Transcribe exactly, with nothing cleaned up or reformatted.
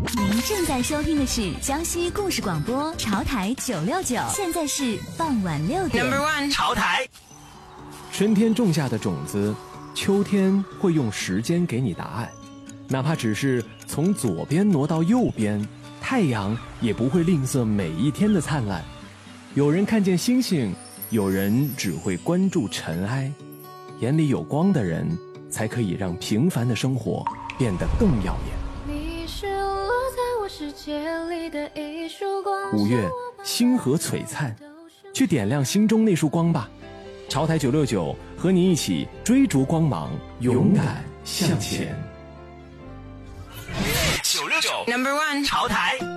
您正在收听的是江西故事广播潮台九六九，现在是傍晚六点。 Number one， 潮台。 春天种下的种子，秋天会用时间给你答案。哪怕只是从左边挪到右边，太阳也不会吝啬每一天的灿烂。有人看见星星，有人只会关注尘埃。眼里有光的人，才可以让平凡的生活变得更耀眼。 你是落在我世界里的一束光。 五月，星河璀璨，去点亮心中那束光吧。潮台九六九和你一起追逐光芒，勇敢向前。 九六九 Number one， 潮台。